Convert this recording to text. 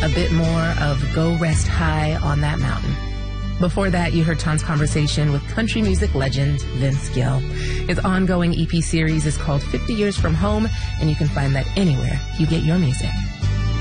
a bit more of Go Rest High on That Mountain. Before that, you heard Tom's conversation with country music legend Vince Gill. His ongoing EP series is called 50 Years From Home, and you can find that anywhere you get your music.